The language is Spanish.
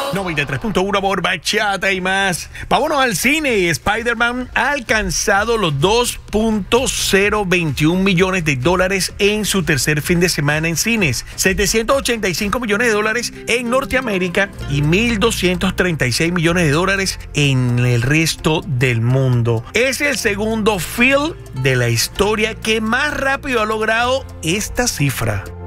93.1 por Bachata y más. Vámonos al cine. Spider-Man ha alcanzado los 2.021 millones de dólares en su tercer fin de semana en cines, 785 millones de dólares en Norteamérica y 1.236 millones de dólares en el resto del mundo. Es el segundo film de la historia que más rápido ha logrado esta cifra.